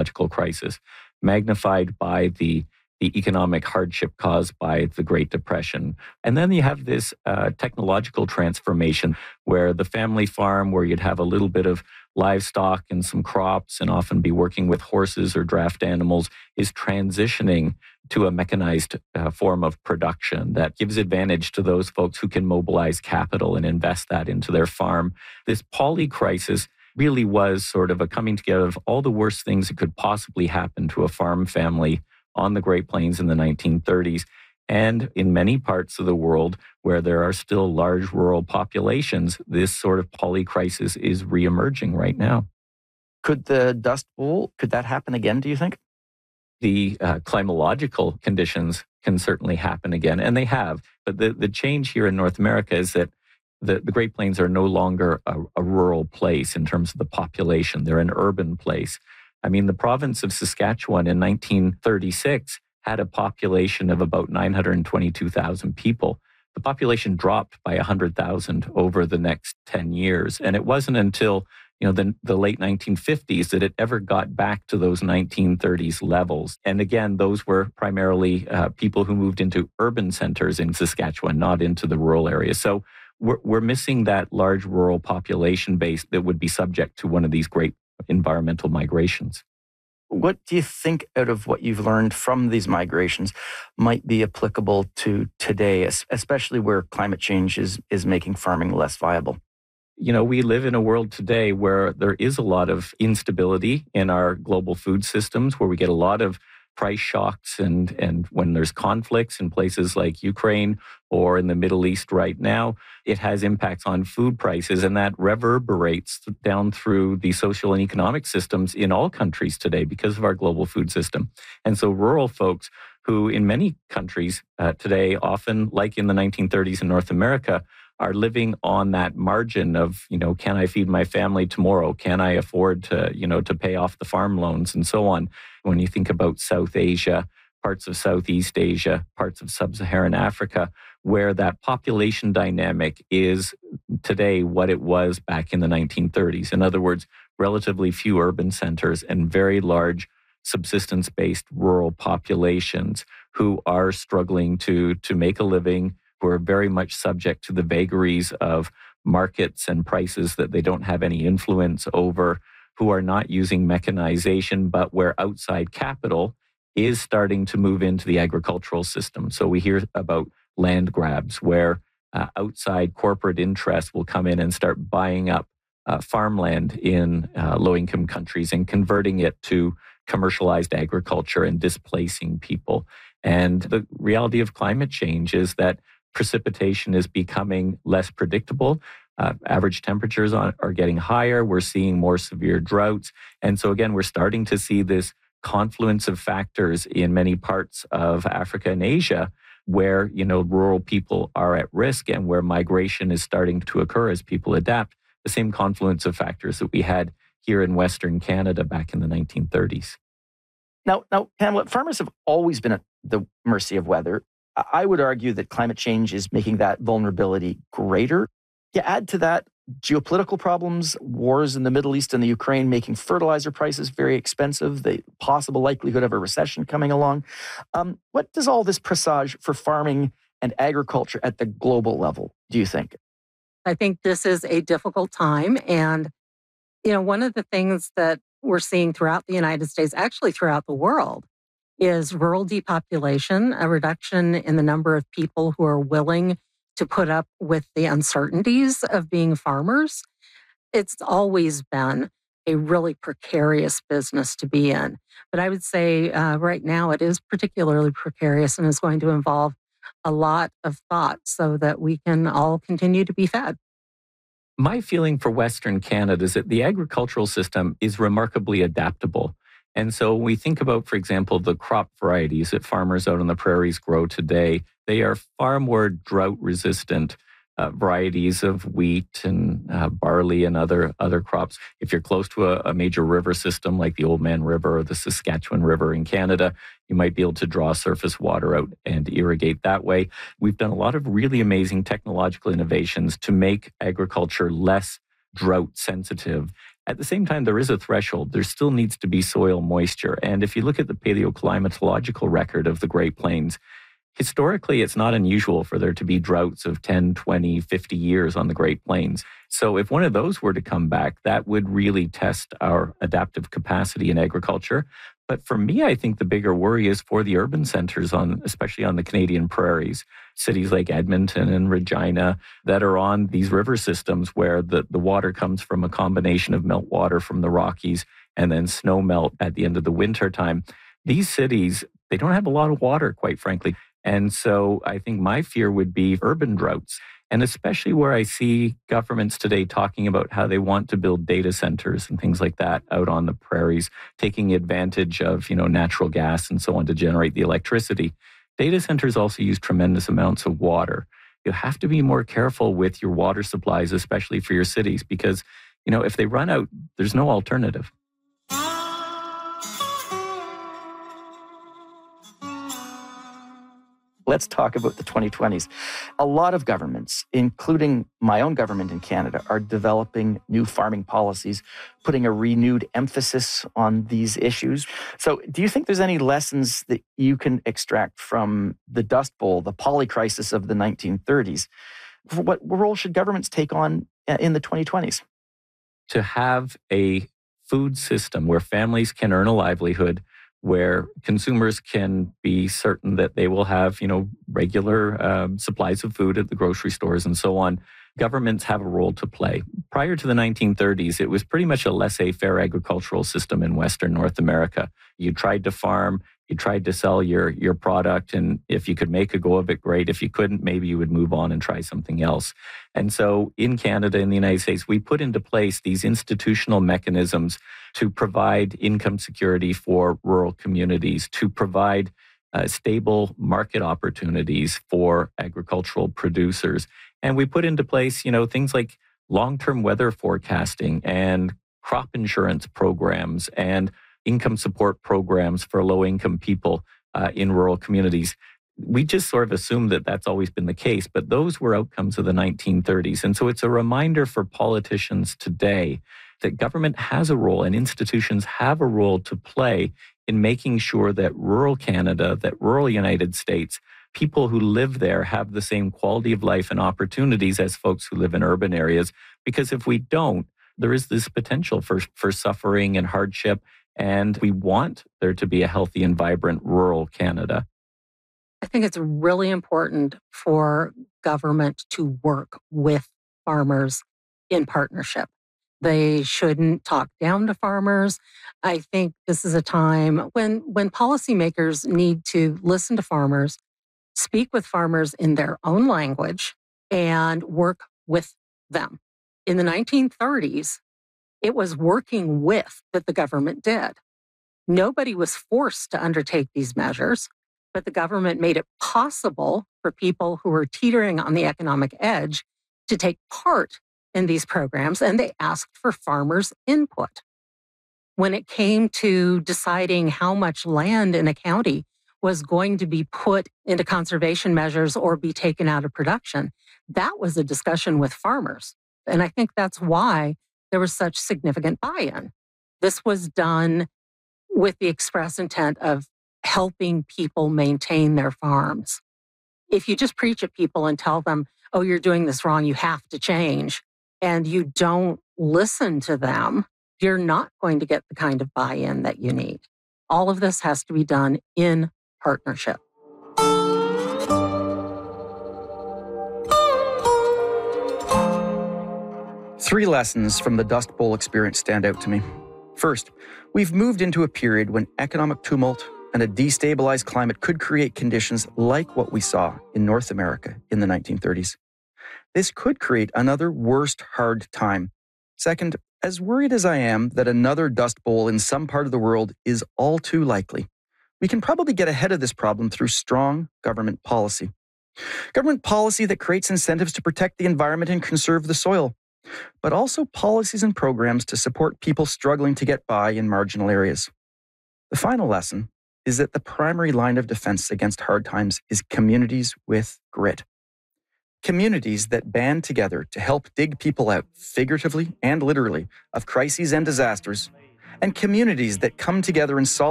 technological crisis, magnified by the economic hardship caused by the Great Depression. And then you have this technological transformation where the family farm, where you'd have a little bit of livestock and some crops and often be working with horses or draft animals, is transitioning to a mechanized form of production that gives advantage to those folks who can mobilize capital and invest that into their farm. This poly crisis really was sort of a coming together of all the worst things that could possibly happen to a farm family on the Great Plains in the 1930s, and in many parts of the world where there are still large rural populations, this sort of poly crisis is reemerging right now. Could the Dust Bowl, could that happen again, do you think? The climatological conditions can certainly happen again, and they have. But the change here in North America is that the Great Plains are no longer a rural place in terms of the population. They're an urban place. I mean, the province of Saskatchewan in 1936 had a population of about 922,000 people. The population dropped by 100,000 over the next 10 years. And it wasn't until the late 1950s that it ever got back to those 1930s levels. And again, those were primarily people who moved into urban centers in Saskatchewan, not into the rural areas. So we're missing that large rural population base that would be subject to one of these great environmental migrations. What do you think, out of what you've learned from these migrations, might be applicable to today, especially where climate change is making farming less viable? We live in a world today where there is a lot of instability in our global food systems, where we get a lot of price shocks, and when there's conflicts in places like Ukraine or in the Middle East right now, it has impacts on food prices, and that reverberates down through the social and economic systems in all countries today because of our global food system. And so rural folks who in many countries today, often like in the 1930s in North America, are living on that margin of, can I feed my family tomorrow? Can I afford to pay off the farm loans and so on? When you think about South Asia, parts of Southeast Asia, parts of Sub-Saharan Africa, where that population dynamic is today what it was back in the 1930s. In other words, relatively few urban centers and very large subsistence-based rural populations who are struggling to make a living, who are very much subject to the vagaries of markets and prices that they don't have any influence over, who are not using mechanization, but where outside capital is starting to move into the agricultural system. So we hear about land grabs where outside corporate interests will come in and start buying up farmland in low-income countries and converting it to commercialized agriculture and displacing people. And the reality of climate change is that precipitation is becoming less predictable. Average temperatures are getting higher. We're seeing more severe droughts. And so again, we're starting to see this confluence of factors in many parts of Africa and Asia where, rural people are at risk and where migration is starting to occur as people adapt. The same confluence of factors that we had here in Western Canada back in the 1930s. Now, Pamela, farmers have always been at the mercy of weather. I would argue that climate change is making that vulnerability greater. You add to that geopolitical problems, wars in the Middle East and the Ukraine making fertilizer prices very expensive, the possible likelihood of a recession coming along. What does all this presage for farming and agriculture at the global level, do you think? I think this is a difficult time. And, one of the things that we're seeing throughout the United States, actually throughout the world, is rural depopulation, a reduction in the number of people who are willing to put up with the uncertainties of being farmers. It's always been a really precarious business to be in. But I would say right now it is particularly precarious and is going to involve a lot of thought so that we can all continue to be fed. My feeling for Western Canada is that the agricultural system is remarkably adaptable. And so when we think about, for example, the crop varieties that farmers out on the prairies grow today, they are far more drought-resistant varieties of wheat and barley and other crops. If you're close to a major river system like the Oldman River or the Saskatchewan River in Canada, you might be able to draw surface water out and irrigate that way. We've done a lot of really amazing technological innovations to make agriculture less drought sensitive. At the same time, there is a threshold. There still needs to be soil moisture. And if you look at the paleoclimatological record of the Great Plains, historically, it's not unusual for there to be droughts of 10, 20, 50 years on the Great Plains. So if one of those were to come back, that would really test our adaptive capacity in agriculture. But for me, I think the bigger worry is for the urban centers, especially on the Canadian prairies, cities like Edmonton and Regina that are on these river systems where the water comes from a combination of meltwater from the Rockies and then snow melt at the end of the winter time. These cities, they don't have a lot of water, quite frankly. And so I think my fear would be urban droughts, and especially where I see governments today talking about how they want to build data centers and things like that out on the prairies, taking advantage of, natural gas and so on to generate the electricity. Data centers also use tremendous amounts of water. You have to be more careful with your water supplies, especially for your cities, because, if they run out, there's no alternative. Let's talk about the 2020s. A lot of governments, including my own government in Canada, are developing new farming policies, putting a renewed emphasis on these issues. So do you think there's any lessons that you can extract from the Dust Bowl, the polycrisis of the 1930s? What role should governments take on in the 2020s? To have a food system where families can earn a livelihood, where consumers can be certain that they will have, regular supplies of food at the grocery stores and so on. Governments have a role to play. Prior to the 1930s, it was pretty much a laissez-faire agricultural system in Western North America. You tried to farm, you tried to sell your product, and if you could make a go of it, great. If you couldn't, maybe you would move on and try something else. And so in Canada, in the United States, we put into place these institutional mechanisms to provide income security for rural communities, to provide stable market opportunities for agricultural producers. And we put into place, things like long-term weather forecasting and crop insurance programs and income support programs for low-income people in rural communities. We just sort of assume that that's always been the case, but those were outcomes of the 1930s. And so it's a reminder for politicians today that government has a role and institutions have a role to play in making sure that rural Canada, that rural United States, people who live there have the same quality of life and opportunities as folks who live in urban areas. Because if we don't, there is this potential for suffering and hardship. And we want there to be a healthy and vibrant rural Canada. I think it's really important for government to work with farmers in partnership. They shouldn't talk down to farmers. I think this is a time when policymakers need to listen to farmers, speak with farmers in their own language, and work with them. In the 1930s, it was working with that the government did. Nobody was forced to undertake these measures, but the government made it possible for people who were teetering on the economic edge to take part in these programs, and they asked for farmers' input. When it came to deciding how much land in a county was going to be put into conservation measures or be taken out of production, that was a discussion with farmers. And I think that's why there was such significant buy-in. This was done with the express intent of helping people maintain their farms. If you just preach at people and tell them, oh, you're doing this wrong, you have to change, and you don't listen to them, you're not going to get the kind of buy-in that you need. All of this has to be done in partnership. Three lessons from the Dust Bowl experience stand out to me. First, we've moved into a period when economic tumult and a destabilized climate could create conditions like what we saw in North America in the 1930s. This could create another worst hard time. Second, as worried as I am that another Dust Bowl in some part of the world is all too likely, we can probably get ahead of this problem through strong government policy. Government policy that creates incentives to protect the environment and conserve the soil, but also policies and programs to support people struggling to get by in marginal areas. The final lesson is that the primary line of defense against hard times is communities with grit. Communities that band together to help dig people out, figuratively and literally, of crises and disasters, and communities that come together and solve